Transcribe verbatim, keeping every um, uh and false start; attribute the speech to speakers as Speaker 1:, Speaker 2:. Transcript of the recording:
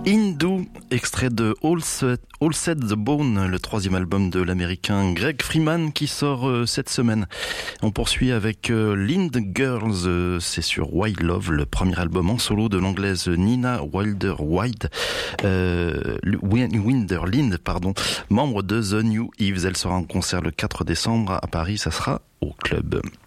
Speaker 1: Hindu, extrait de All Set, All Set the Bone, le troisième album de l'américain Greg Freeman qui sort euh, cette semaine. On poursuit avec euh, Lind Girls, euh, c'est sur Wild Love, le premier album en solo de l'anglaise Nina Wilder White, euh, Winder Lind, pardon, membre de The New Eves. Elle sera en concert le quatre décembre à Paris, ça sera au club.